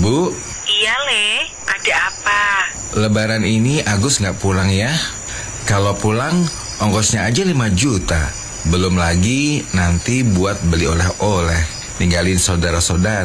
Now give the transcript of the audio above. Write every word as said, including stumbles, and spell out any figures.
Bu? Iya, Le. Ada apa? Lebaran ini Agus nggak pulang ya? Kalau pulang, ongkosnya aja lima juta. Belum lagi nanti buat beli oleh-oleh, ninggalin saudara-saudara.